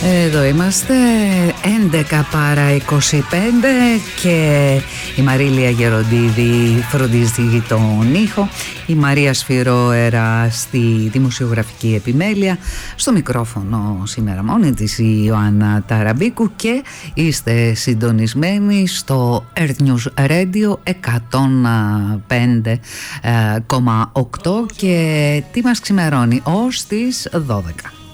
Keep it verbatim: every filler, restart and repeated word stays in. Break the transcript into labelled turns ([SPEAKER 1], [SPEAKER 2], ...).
[SPEAKER 1] Εδώ είμαστε, έντεκα παρά είκοσι πέντε, και η Μαρίλια Γεροντίδη φροντίζει τον ήχο, η Μαρία Σφυρόερα στη δημοσιογραφική επιμέλεια, στο μικρόφωνο σήμερα μόνη της η Ιωάννα Ταραμπίκου, και είστε συντονισμένοι στο Earth News Radio εκατόν πέντε κόμμα οκτώ, και τι μας ξημερώνει ως τις δώδεκα.